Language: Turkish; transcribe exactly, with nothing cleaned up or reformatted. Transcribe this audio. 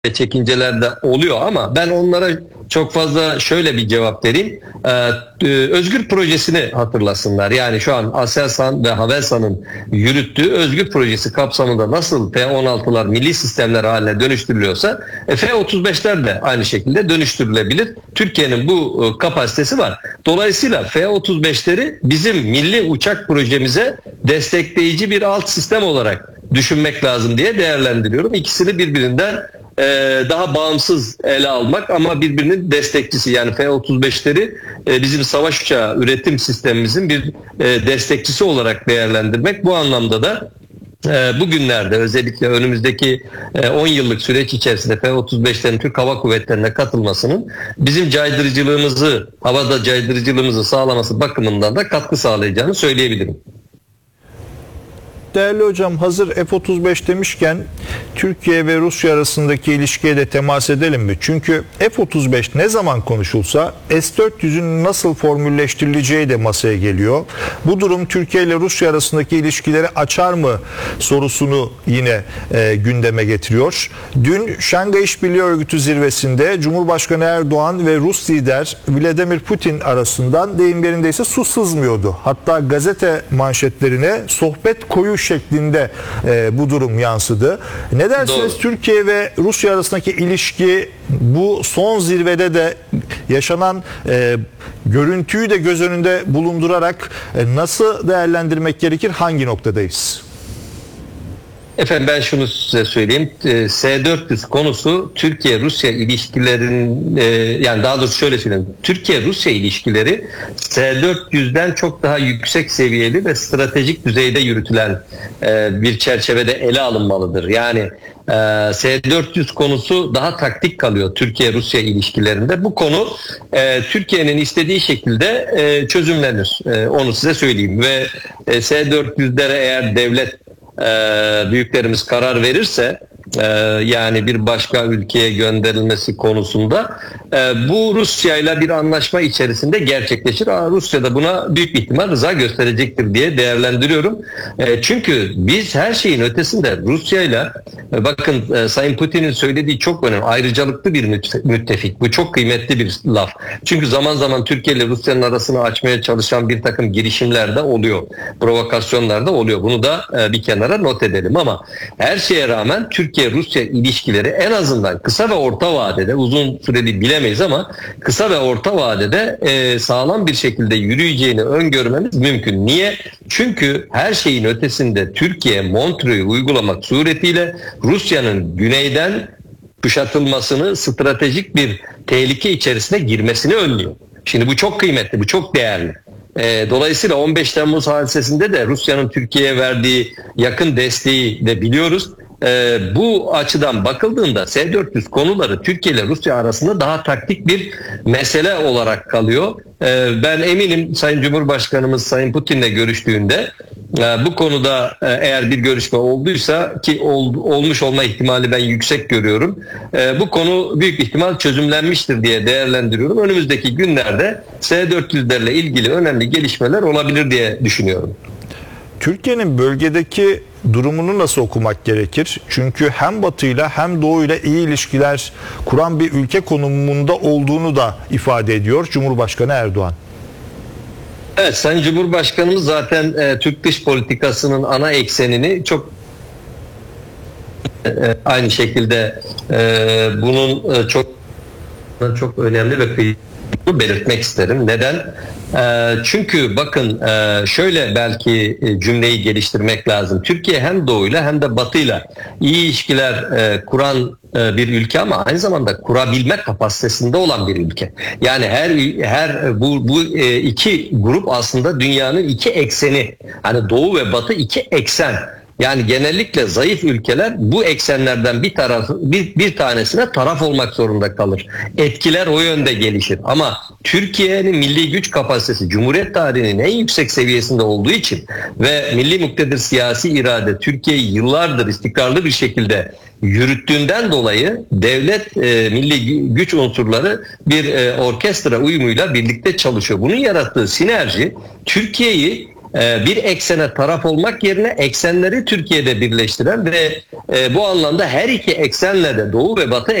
çekinceler de oluyor ama ben onlara çok fazla şöyle bir cevap vereyim. Ee, Özgür projesini hatırlasınlar. Yani şu an Aselsan ve Havelsan'ın yürüttüğü Özgür projesi kapsamında nasıl F on altılar milli sistemler haline dönüştürülüyorsa F otuz beşler de aynı şekilde dönüştürülebilir. Türkiye'nin bu kapasitesi var. Dolayısıyla F otuz beşleri bizim milli uçak projemize destekleyici bir alt sistem olarak düşünmek lazım diye değerlendiriyorum. İkisini birbirinden Ee, daha bağımsız ele almak ama birbirinin destekçisi, yani F otuz beşleri e, bizim savaş uçağı üretim sistemimizin bir e, destekçisi olarak değerlendirmek. Bu anlamda da e, bugünlerde özellikle önümüzdeki e, on yıllık süreç içerisinde F otuz beşlerin Türk Hava Kuvvetleri'ne katılmasının bizim caydırıcılığımızı, havada caydırıcılığımızı sağlaması bakımından da katkı sağlayacağını söyleyebilirim. Değerli hocam, hazır F otuz beş demişken Türkiye ve Rusya arasındaki ilişkiye de temas edelim mi? Çünkü F otuz beş ne zaman konuşulsa S dört yüzün nasıl formülleştirileceği de masaya geliyor. Bu durum Türkiye ile Rusya arasındaki ilişkileri açar mı sorusunu yine e, gündeme getiriyor. Dün Şangay İşbirliği Örgütü zirvesinde Cumhurbaşkanı Erdoğan ve Rus lider Vladimir Putin arasından deyim yerindeyse su sızmıyordu. Hatta gazete manşetlerine sohbet koyu şeklinde e, bu durum yansıdı. Ne dersiniz? Doğru. Türkiye ve Rusya arasındaki ilişki bu son zirvede de yaşanan e, görüntüyü de göz önünde bulundurarak e, nasıl değerlendirmek gerekir? Hangi noktadayız? Efendim ben şunu size söyleyeyim. S dört yüz konusu Türkiye-Rusya ilişkilerin e, yani daha doğrusu şöyle söyleyeyim. Türkiye-Rusya ilişkileri S dört yüzden çok daha yüksek seviyeli ve stratejik düzeyde yürütülen e, bir çerçevede ele alınmalıdır. Yani e, S dört yüz konusu daha taktik kalıyor Türkiye-Rusya ilişkilerinde. Bu konu e, Türkiye'nin istediği şekilde e, çözümlenir. E, onu size söyleyeyim ve e, S dört yüzlere eğer devlet büyüklerimiz karar verirse yani bir başka ülkeye gönderilmesi konusunda bu Rusya ile bir anlaşma içerisinde gerçekleşir. Rusya da buna büyük ihtimal rıza gösterecektir diye değerlendiriyorum. Çünkü biz her şeyin ötesinde Rusya ile bakın Sayın Putin'in söylediği çok önemli. Ayrıcalıklı bir müttefik. Bu çok kıymetli bir laf. Çünkü zaman zaman Türkiye ile Rusya'nın arasını açmaya çalışan bir takım girişimler de oluyor. Provokasyonlar da oluyor. Bunu da bir kenara not edelim ama her şeye rağmen Türkiye-Rusya ilişkileri en azından kısa ve orta vadede, uzun süreli bilemeyiz ama kısa ve orta vadede e, sağlam bir şekilde yürüyeceğini öngörmemiz mümkün. Niye? Çünkü her şeyin ötesinde Türkiye Montreux'u uygulamak suretiyle Rusya'nın güneyden kuşatılmasını, stratejik bir tehlike içerisine girmesini önlüyor. Şimdi bu çok kıymetli, bu çok değerli. E, dolayısıyla on beş Temmuz hadisesinde de Rusya'nın Türkiye'ye verdiği yakın desteği de biliyoruz. E, bu açıdan bakıldığında S dört yüz konuları Türkiye ile Rusya arasında daha taktik bir mesele olarak kalıyor. E, ben eminim Sayın Cumhurbaşkanımız Sayın Putin'le görüştüğünde e, bu konuda e, eğer bir görüşme olduysa ki ol, olmuş olma ihtimali ben yüksek görüyorum. E, bu konu büyük ihtimal çözümlenmiştir diye değerlendiriyorum. Önümüzdeki günlerde S dört yüzlerle ilgili önemli gelişmeler olabilir diye düşünüyorum. Türkiye'nin bölgedeki durumunu nasıl okumak gerekir? Çünkü hem Batı'yla hem Doğu'yla iyi ilişkiler kuran bir ülke konumunda olduğunu da ifade ediyor Cumhurbaşkanı Erdoğan. Evet, Sayın Cumhurbaşkanımız zaten e, Türk dış politikasının ana eksenini çok e, aynı şekilde e, bunun e, çok çok önemli ve kıymetli belirtmek isterim. Neden? E, çünkü bakın e, şöyle belki cümleyi geliştirmek lazım. Türkiye hem Doğu'yla hem de Batı'yla iyi ilişkiler e, kuran e, bir ülke ama aynı zamanda kurabilme kapasitesinde olan bir ülke. Yani her her bu bu e, iki grup aslında dünyanın iki ekseni. Hani Doğu ve Batı iki eksen. Yani genellikle zayıf ülkeler bu eksenlerden bir tarafı bir, bir tanesine taraf olmak zorunda kalır. Etkiler o yönde gelişir. Ama Türkiye'nin milli güç kapasitesi Cumhuriyet tarihinin en yüksek seviyesinde olduğu için ve milli muktedir siyasi irade Türkiye'yi yıllardır istikrarlı bir şekilde yürüttüğünden dolayı devlet e, milli güç unsurları bir e, orkestra uyumuyla birlikte çalışıyor. Bunun yarattığı sinerji Türkiye'yi e, bir eksene taraf olmak yerine eksenleri Türkiye'de birleştiren ve e, bu anlamda her iki eksenle de Doğu ve Batı